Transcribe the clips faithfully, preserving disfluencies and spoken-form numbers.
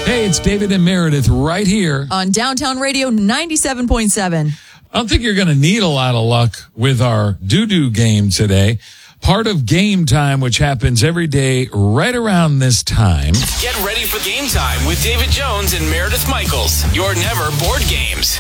Hey, it's David and Meredith right here on Downtown Radio ninety-seven point seven. I don't think you're going to need a lot of luck with our doo-doo game today. Part of Game Time, which happens every day right around this time. Get ready for Game Time with David Jones and Meredith Michaels. Your never bored games.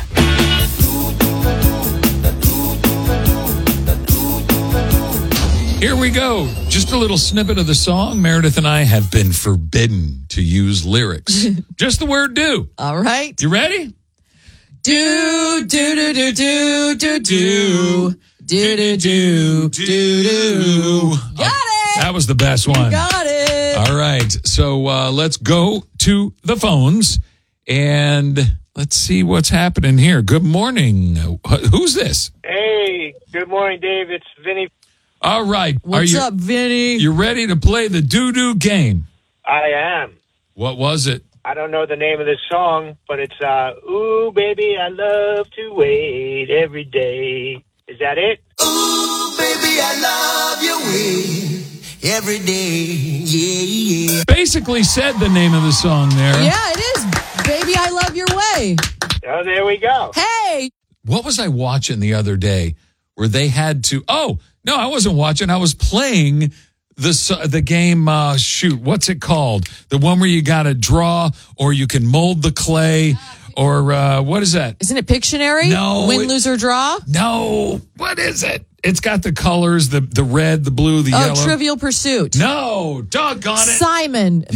Here we go. Just a little snippet of the song. Meredith and I have been forbidden to use lyrics. Just the word do. All right. You ready? Do, do, do, do, do, do, do. Do, do, do, do, do. Got it. That was the best one. Got it. All right. So uh, let's go to the phones and let's see what's happening here. Good morning. Who's this? Hey, good morning, Dave. It's Vinny. All right. What's Are you, up, Vinny? You ready to play the doo-doo game? I am. What was it? I don't know the name of this song, but it's, uh, ooh, baby, I love to wait every day. Is that it? Ooh, baby, I love your way every day. Yeah, yeah. Basically said the name of the song there. Yeah, it is. Baby, I love your way. Oh, there we go. Hey. What was I watching the other day where they had to, oh, no, I wasn't watching. I was playing the the game, uh, shoot, what's it called? The one where you got to draw or you can mold the clay or uh, what is that? Isn't it Pictionary? No. Win, it, lose, or draw? No. What is it? It's got the colors, the, the red, the blue, the oh, yellow. Oh, Trivial Pursuit. No. Doggone it. Simon.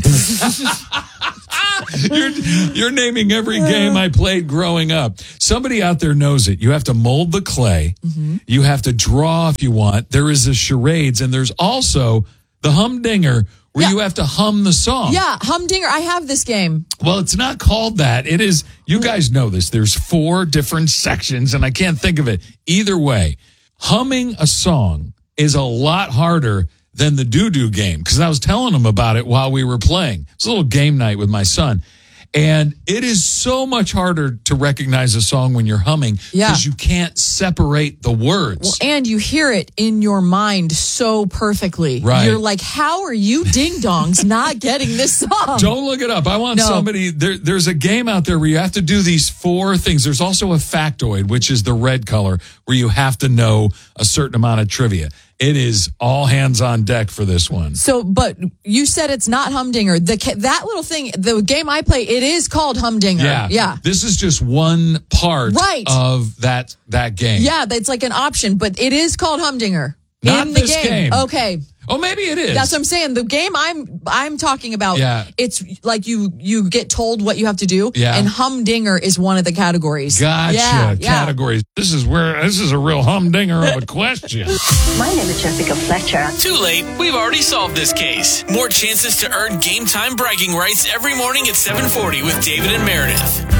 You're, you're naming every game I played growing up. Somebody out there knows it. You have to mold the clay. Mm-hmm. You have to draw if you want. There is a charades, and there's also the humdinger where yeah. you have to hum the song. Yeah, humdinger. I have this game. Well, it's not called that. It is, you guys know this. There's four different sections, and I can't think of it. Either way, humming a song is a lot harder than the doo-doo game, because I was telling him about it while we were playing. It's a little game night with my son. And it is so much harder to recognize a song when you're humming because yeah. you can't separate the words. Well, and you hear it in your mind so perfectly. Right. You're like, how are you ding-dongs not getting this song? Don't look it up. I want no. somebody, there, there's a game out there where you have to do these four things. There's also a factoid, which is the red color, where you have to know a certain amount of trivia. It is all hands on deck for this one. So, but you said it's not humdinger. The that little thing, the game I play, it is called humdinger. Yeah, yeah. This is just one part right. of that that game. Yeah, that's like an option, but it is called humdinger not in the this game. game. Okay. Oh, maybe it is. That's what I'm saying. The game I'm I'm talking about. Yeah. It's like you you get told what you have to do. Yeah. And humdinger is one of the categories. Gotcha. Yeah, Categories. Yeah. This is where this is a real humdinger of a question. My name is Jessica Fletcher. Too late. We've already solved this case. More chances to earn Game Time bragging rights every morning at seven forty with David and Meredith.